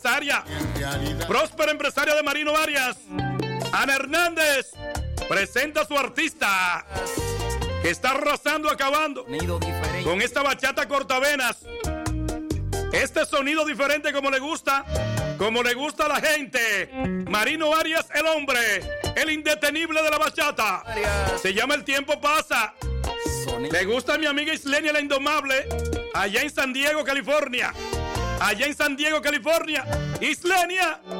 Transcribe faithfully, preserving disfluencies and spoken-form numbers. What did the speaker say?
empresaria, próspera empresaria de Marino Arias, Ana Hernández, presenta a su artista que está arrasando, acabando con esta bachata cortavenas. Este sonido diferente como le gusta, como le gusta a la gente. Marino Arias, el hombre, el indetenible de la bachata. Se llama El Tiempo Pasa. Le gusta a mi amiga Islenia, la indomable, allá en San Diego, California. Allá en San Diego, California. Islenia.